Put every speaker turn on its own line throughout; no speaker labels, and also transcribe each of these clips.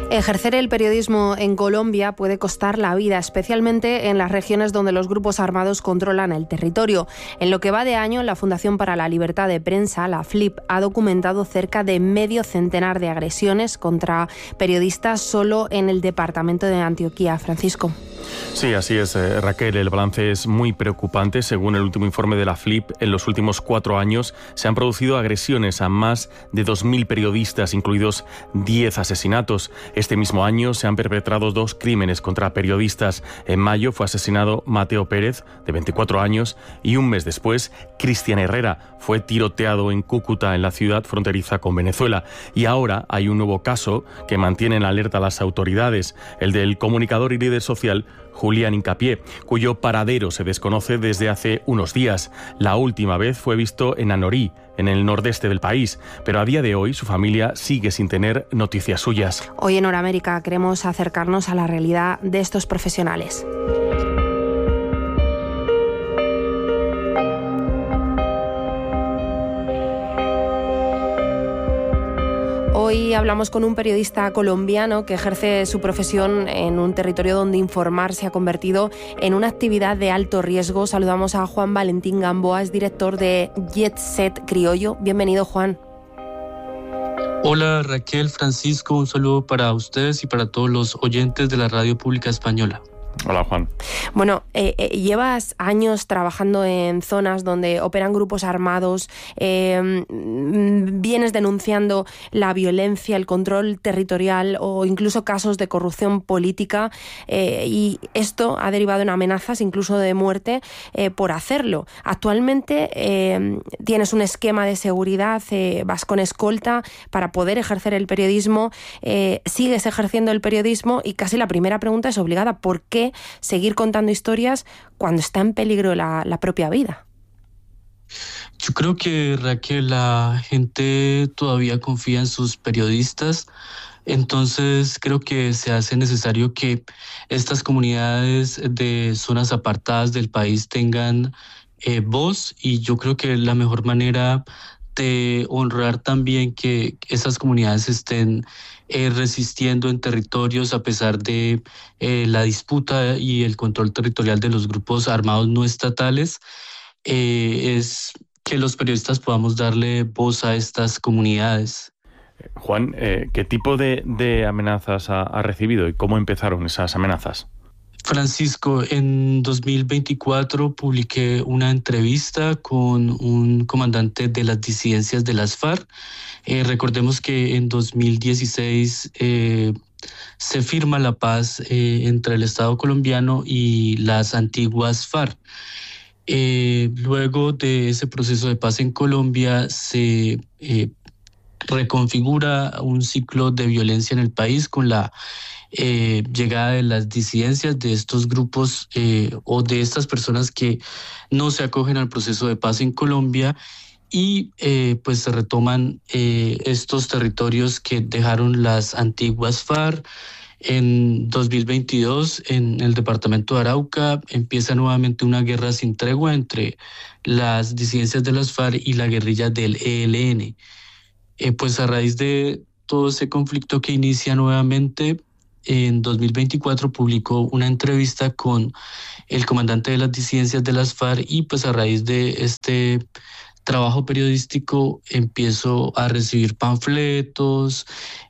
Ejercer el periodismo en Colombia puede costar la vida, especialmente en las regiones donde los grupos armados controlan el territorio. En lo que va de año, la Fundación para la Libertad de Prensa, la FLIP, ha documentado cerca de medio centenar de agresiones contra periodistas solo en el departamento de Antioquia. Francisco.
Sí, así es, Raquel. El balance es muy preocupante. Según el último informe de la FLIP, en los últimos 4 años se han producido agresiones a más de 2.000 periodistas, incluidos 10 asesinatos. Este mismo año se han perpetrado 2 crímenes contra periodistas. En mayo fue asesinado Mateo Pérez, de 24 años, y un mes después, Cristian Herrera fue tiroteado en Cúcuta, en la ciudad fronteriza con Venezuela. Y ahora hay un nuevo caso que mantiene en alerta a las autoridades, el del comunicador y líder social Julián Hincapié, cuyo paradero se desconoce desde hace unos días. La última vez fue visto en Anorí, en el nordeste del país, pero a día de hoy su familia sigue sin tener noticias suyas.
Hoy en Hora América queremos acercarnos a la realidad de estos profesionales. Hoy hablamos con un periodista colombiano que ejerce su profesión en un territorio donde informar se ha convertido en una actividad de alto riesgo. Saludamos a Juan Valentín Gamboa, es director de Jet Set Criollo. Bienvenido, Juan.
Hola Raquel, Francisco, un saludo para ustedes y para todos los oyentes de la Radio Pública Española.
Hola, Juan.
Bueno, llevas años trabajando en zonas donde operan grupos armados, vienes denunciando la violencia, el control territorial o incluso casos de corrupción política, y esto ha derivado en amenazas, incluso de muerte, por hacerlo. Actualmente tienes un esquema de seguridad, vas con escolta para poder ejercer el periodismo, sigues ejerciendo el periodismo y casi la primera pregunta es obligada: ¿por qué seguir contando historias cuando está en peligro la propia vida?
Yo creo que, Raquel, la gente todavía confía en sus periodistas, entonces creo que se hace necesario que estas comunidades de zonas apartadas del país tengan voz, y yo creo que la mejor manera de honrar también que esas comunidades estén resistiendo en territorios a pesar de la disputa y el control territorial de los grupos armados no estatales, es que los periodistas podamos darle voz a estas comunidades.
Juan, ¿qué tipo de amenazas ha recibido y cómo empezaron esas amenazas?
Francisco, en 2024 publiqué una entrevista con un comandante de las disidencias de las FARC. Recordemos que en 2016 se firma la paz entre el Estado colombiano y las antiguas FARC. Luego de ese proceso de paz en Colombia se reconfigura un ciclo de violencia en el país con la llegada de las disidencias de estos grupos o de estas personas que no se acogen al proceso de paz en Colombia, y pues se retoman estos territorios que dejaron las antiguas FARC. En 2022, en el departamento de Arauca, empieza nuevamente una guerra sin tregua entre las disidencias de las FARC y la guerrilla del ELN. Pues a raíz de todo ese conflicto que inicia nuevamente, en 2024 publicó una entrevista con el comandante de las disidencias de las FARC, y pues a raíz de este trabajo periodístico empiezo a recibir panfletos,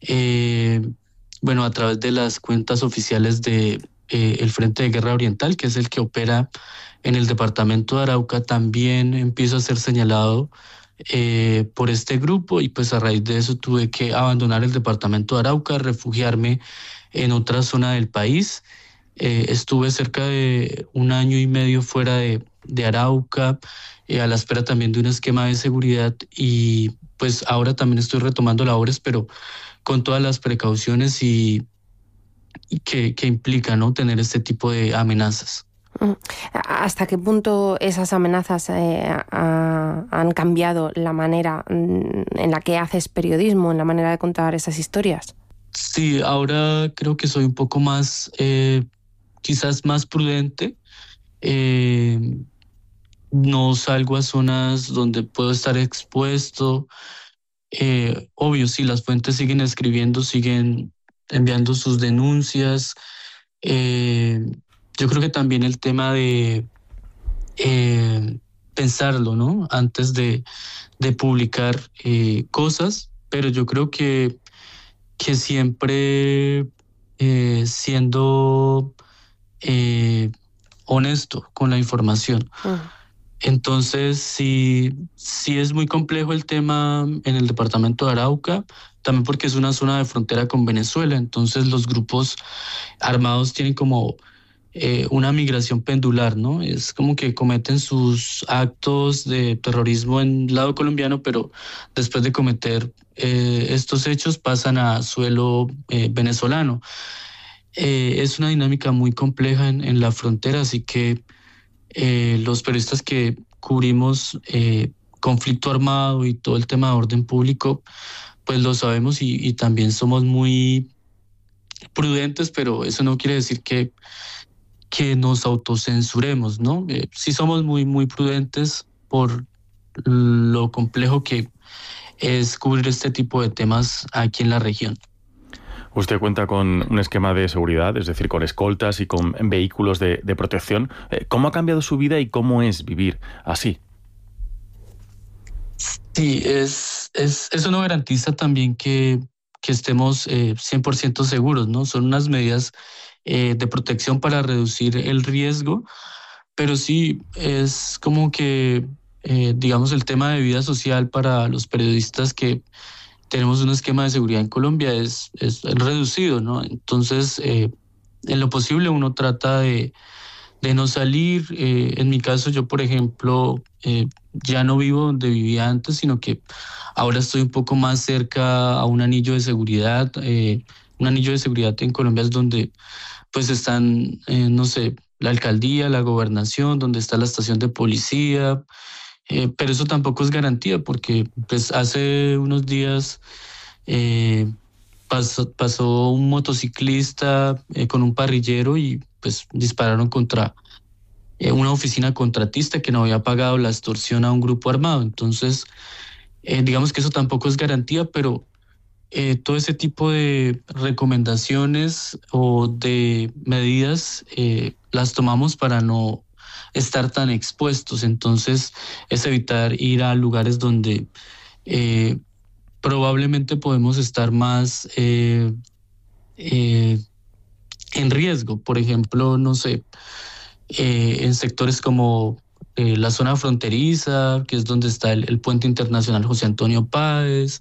a través de las cuentas oficiales de el Frente de Guerra Oriental, que es el que opera en el departamento de Arauca. También empiezo a ser señalado por este grupo, y pues a raíz de eso tuve que abandonar el departamento de Arauca, refugiarme en otra zona del país. Estuve cerca de 1 año y medio fuera de Arauca, a la espera también de un esquema de seguridad, y pues ahora también estoy retomando labores, pero con todas las precauciones y que implica, ¿no?, tener este tipo de amenazas.
¿Hasta qué punto esas amenazas han cambiado la manera en la que haces periodismo, en la manera de contar esas historias?
Sí, ahora creo que soy un poco más, quizás más prudente. No salgo a zonas donde puedo estar expuesto. Obvio, sí, las fuentes siguen escribiendo, siguen enviando sus denuncias. Yo creo que también el tema de pensarlo, ¿no? Antes de publicar cosas, pero yo creo que siempre siendo honesto con la información. Entonces, sí es muy complejo el tema en el departamento de Arauca, también porque es una zona de frontera con Venezuela, entonces los grupos armados tienen como una migración pendular, ¿no? Es como que cometen sus actos de terrorismo en el lado colombiano, pero después de cometer estos hechos pasan a suelo venezolano. Es una dinámica muy compleja en la frontera, así que los periodistas que cubrimos conflicto armado y todo el tema de orden público, pues lo sabemos y también somos muy prudentes, pero eso no quiere decir que nos autocensuremos, ¿no? Sí somos muy prudentes por lo complejo que es cubrir este tipo de temas aquí en la región.
Usted cuenta con un esquema de seguridad, es decir, con escoltas y con vehículos de protección. ¿Cómo ha cambiado su vida y cómo es vivir así?
Sí, eso no garantiza también que estemos 100% seguros, ¿no? Son unas medidas de protección para reducir el riesgo, pero sí es como que, digamos, el tema de vida social para los periodistas que tenemos un esquema de seguridad en Colombia es reducido, ¿no? Entonces, en lo posible uno trata de no salir. En mi caso, yo, por ejemplo, ya no vivo donde vivía antes, sino que ahora estoy un poco más cerca a un anillo de seguridad. Un anillo de seguridad en Colombia es donde pues están, no sé, la alcaldía, la gobernación, donde está la estación de policía, pero eso tampoco es garantía porque pues hace unos días pasó un motociclista con un parrillero y pues dispararon contra una oficina contratista que no había pagado la extorsión a un grupo armado. Entonces, digamos que eso tampoco es garantía, pero todo ese tipo de recomendaciones o de medidas las tomamos para no estar tan expuestos. Entonces, es evitar ir a lugares donde probablemente podemos estar más en riesgo. Por ejemplo, no sé, en sectores como la zona fronteriza, que es donde está el puente internacional José Antonio Páez,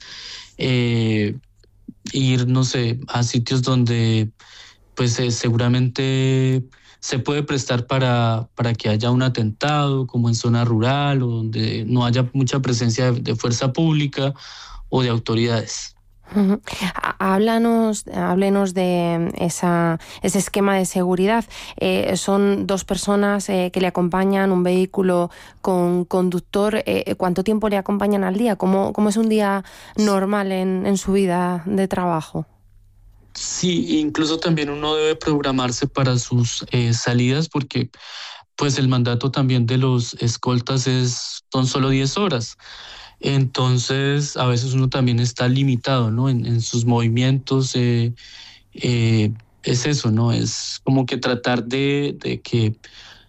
ir, no sé, a sitios donde pues seguramente se puede prestar para que haya un atentado, como en zona rural o donde no haya mucha presencia de fuerza pública o de autoridades.
Háblenos de ese esquema de seguridad. Son dos personas que le acompañan, un vehículo con conductor. ¿Cuánto tiempo le acompañan al día? ¿Cómo es un día normal en su vida de trabajo?
Sí, incluso también uno debe programarse para sus salidas porque pues el mandato también de los escoltas son solo 10 horas. Entonces, a veces uno también está limitado, ¿no? En sus movimientos. Es eso, ¿no? Es como que tratar de que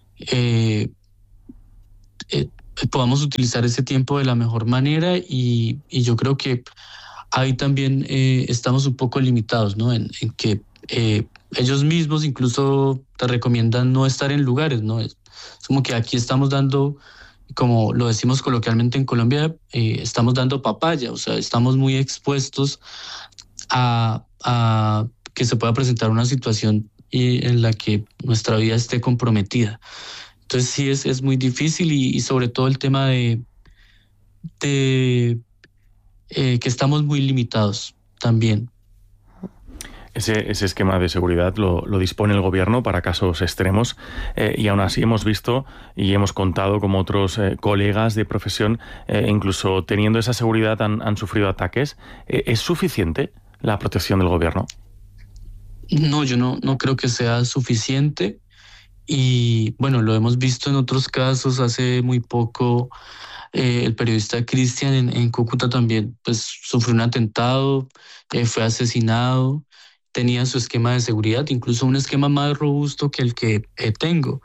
podamos utilizar ese tiempo de la mejor manera y yo creo que ahí también estamos un poco limitados, ¿no? En que ellos mismos incluso te recomiendan no estar en lugares, ¿no? Es como que aquí estamos dando, como lo decimos coloquialmente en Colombia, estamos dando papaya, o sea, estamos muy expuestos a que se pueda presentar una situación en la que nuestra vida esté comprometida. Entonces sí es muy difícil y sobre todo el tema de que estamos muy limitados también.
Ese esquema de seguridad lo dispone el gobierno para casos extremos y aún así hemos visto y hemos contado como otros colegas de profesión, incluso teniendo esa seguridad, han sufrido ataques. ¿Es suficiente la protección del gobierno?
No, yo no creo que sea suficiente y bueno, lo hemos visto en otros casos. Hace muy poco el periodista Cristian en Cúcuta también pues sufrió un atentado, fue asesinado. tenía su esquema de seguridad, incluso un esquema más robusto que el que tengo.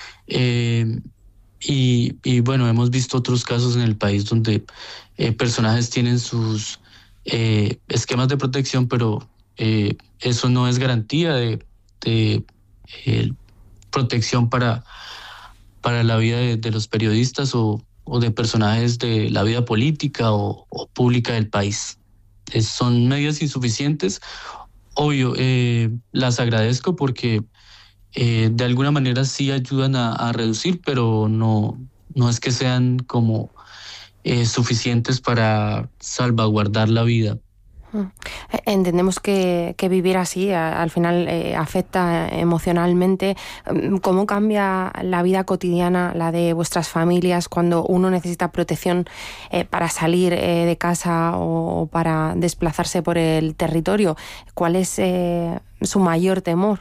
Y bueno, hemos visto otros casos en el país donde personajes tienen sus esquemas de protección, pero eso no es garantía de protección para la vida de los periodistas o de personajes de la vida política o pública del país. Son medidas insuficientes. Obvio, las agradezco porque de alguna manera sí ayudan a reducir, pero no es que sean como suficientes para salvaguardar la vida.
Entendemos que vivir así al final afecta emocionalmente. ¿Cómo cambia la vida cotidiana, la de vuestras familias, cuando uno necesita protección para salir de casa o para desplazarse por el territorio? ¿Cuál es su mayor temor?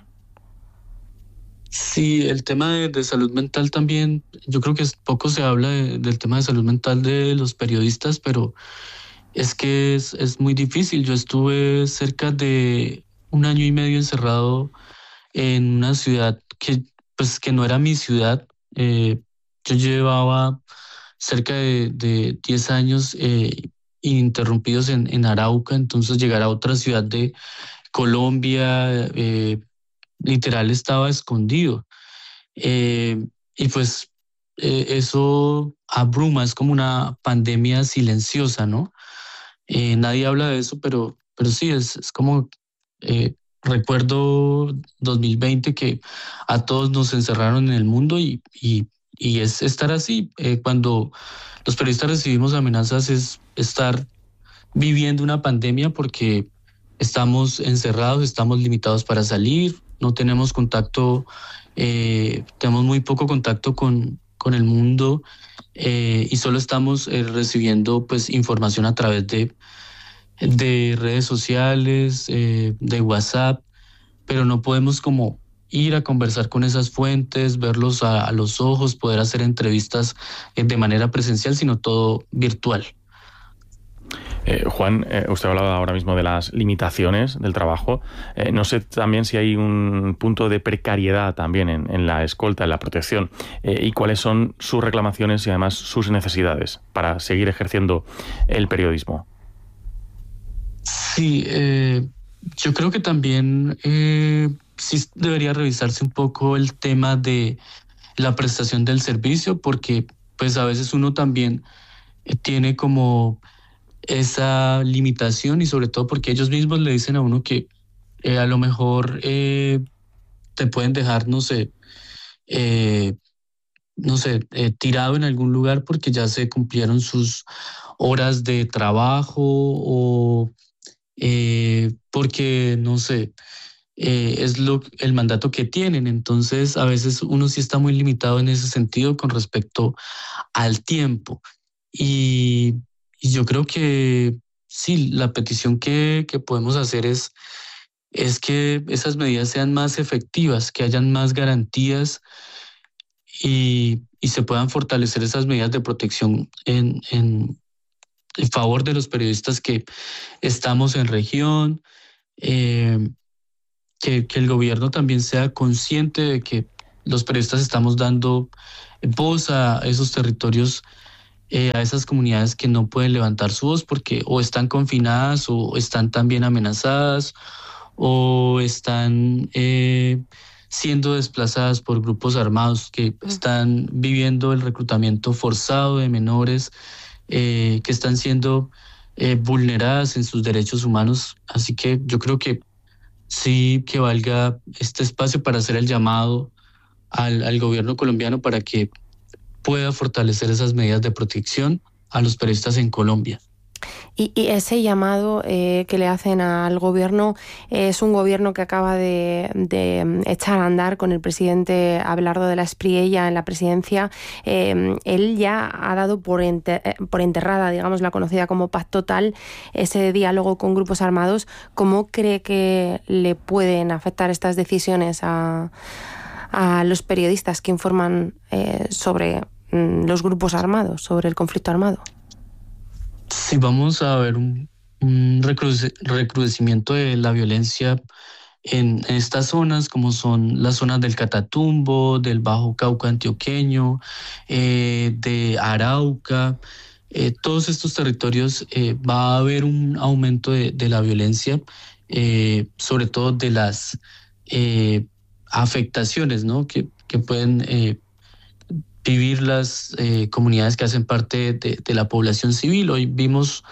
Sí, el tema de salud mental también, yo creo que poco se habla del tema de salud mental de los periodistas, pero es que es muy difícil. Yo estuve cerca de 1 año y medio encerrado en una ciudad que no era mi ciudad. Yo llevaba cerca de 10 años ininterrumpidos en Arauca, entonces llegar a otra ciudad de Colombia, literal estaba escondido. Y pues eso abruma, es como una pandemia silenciosa, ¿no? Nadie habla de eso, pero sí, es como recuerdo 2020 que a todos nos encerraron en el mundo y es estar así. Cuando los periodistas recibimos amenazas es estar viviendo una pandemia porque estamos encerrados, estamos limitados para salir, no tenemos contacto, tenemos muy poco contacto con el mundo. Y solo estamos recibiendo pues información a través de redes sociales, de WhatsApp, pero no podemos como ir a conversar con esas fuentes, verlos a los ojos, poder hacer entrevistas de manera presencial, sino todo virtual.
Juan, usted hablaba ahora mismo de las limitaciones del trabajo. No sé también si hay un punto de precariedad también en la escolta, en la protección, y cuáles son sus reclamaciones y además sus necesidades para seguir ejerciendo el periodismo.
Sí, yo creo que también sí debería revisarse un poco el tema de la prestación del servicio, porque pues a veces uno también tiene como esa limitación y sobre todo porque ellos mismos le dicen a uno que a lo mejor te pueden dejar, tirado en algún lugar porque ya se cumplieron sus horas de trabajo o porque, es el mandato que tienen. Entonces, a veces uno sí está muy limitado en ese sentido con respecto al tiempo. Y yo creo que sí, la petición que podemos hacer es que esas medidas sean más efectivas, que hayan más garantías y se puedan fortalecer esas medidas de protección en favor de los periodistas que estamos en región, que el gobierno también sea consciente de que los periodistas estamos dando voz a esos territorios, a esas comunidades que no pueden levantar su voz porque o están confinadas o están también amenazadas o están siendo desplazadas por grupos armados que están viviendo el reclutamiento forzado de menores, que están siendo vulneradas en sus derechos humanos. Así que yo creo que sí que valga este espacio para hacer el llamado al gobierno colombiano para que pueda fortalecer esas medidas de protección a los periodistas en Colombia.
Y ese llamado que le hacen al gobierno es un gobierno que acaba de echar a andar con el presidente Abelardo de la Espriella en la presidencia. Él ya ha dado por enterrada, digamos, la conocida como paz total, ese diálogo con grupos armados. ¿Cómo cree que le pueden afectar estas decisiones a los periodistas que informan sobre los grupos armados, sobre el conflicto armado?
Sí, vamos a ver un recrudecimiento de la violencia en estas zonas, como son las zonas del Catatumbo, del Bajo Cauca antioqueño, de Arauca. Todos estos territorios va a haber un aumento de la violencia, sobre todo de las afectaciones, ¿no?, que pueden vivir las comunidades que hacen parte de la población civil. Hoy vimos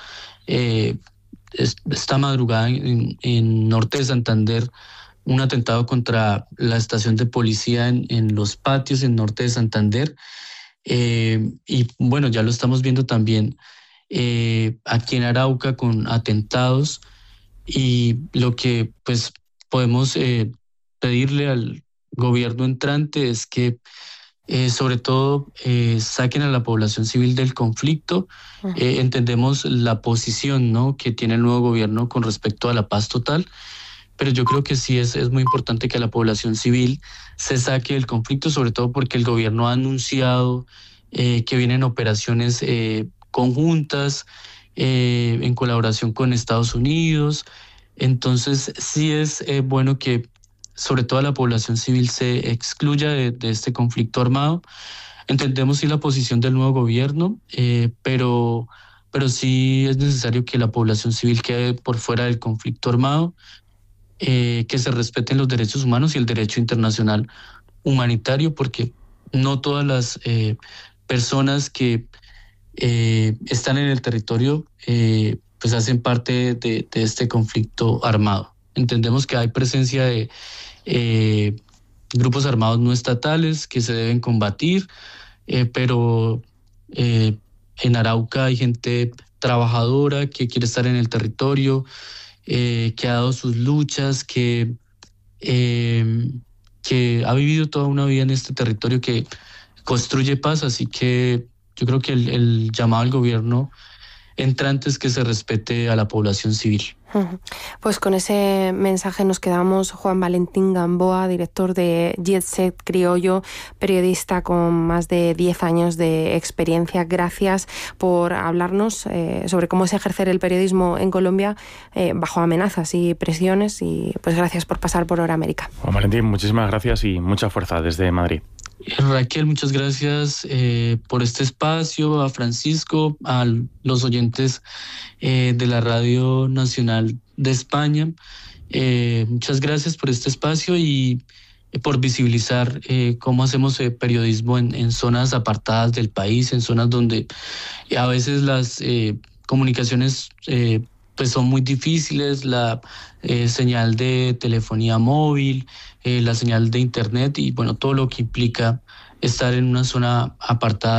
esta madrugada en norte de Santander un atentado contra la estación de policía en Los Patios, en norte de Santander. Y bueno, ya lo estamos viendo también aquí en Arauca con atentados, y lo que pues podemos pedirle al gobierno entrante es que sobre todo saquen a la población civil del conflicto. Entendemos la posición, ¿no?, que tiene el nuevo gobierno con respecto a la paz total, pero yo creo que sí es muy importante que la población civil se saque del conflicto, sobre todo porque el gobierno ha anunciado que vienen operaciones conjuntas en colaboración con Estados Unidos. Entonces sí es bueno que sobre todo la población civil se excluya de este conflicto armado. Entendemos sí la posición del nuevo gobierno, pero sí es necesario que la población civil quede por fuera del conflicto armado, que se respeten los derechos humanos y el derecho internacional humanitario, porque no todas las personas que están en el territorio pues hacen parte de este conflicto armado. Entendemos que hay presencia de grupos armados no estatales que se deben combatir, pero en Arauca hay gente trabajadora que quiere estar en el territorio, que ha dado sus luchas, que ha vivido toda una vida en este territorio, que construye paz. Así que yo creo que el llamado al gobierno entrante es que se respete a la población civil.
Pues con ese mensaje nos quedamos. Juan Valentín Gamboa, director de Jet Set Criollo, periodista con más de 10 años de experiencia. Gracias por hablarnos sobre cómo es ejercer el periodismo en Colombia bajo amenazas y presiones, y pues gracias por pasar por Hora América.
Juan Valentín, muchísimas gracias y mucha fuerza desde Madrid.
Raquel, muchas gracias por este espacio, a Francisco, a los oyentes de la Radio Nacional de España. Muchas gracias por este espacio y por visibilizar cómo hacemos periodismo en zonas apartadas del país, en zonas donde a veces las comunicaciones pues son muy difíciles, la señal de telefonía móvil, la señal de internet y bueno, todo lo que implica estar en una zona apartada